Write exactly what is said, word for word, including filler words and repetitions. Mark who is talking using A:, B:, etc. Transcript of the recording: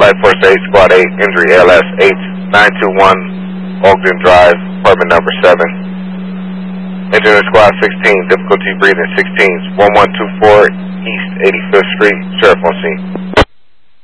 A: Flight Force eight, Squad eight, injury L S H nine two one, Ogden Drive, apartment number seven. Engineer Squad sixteen, difficulty breathing sixteen, one one two four East eighty-fifth Street, Sheriff on scene.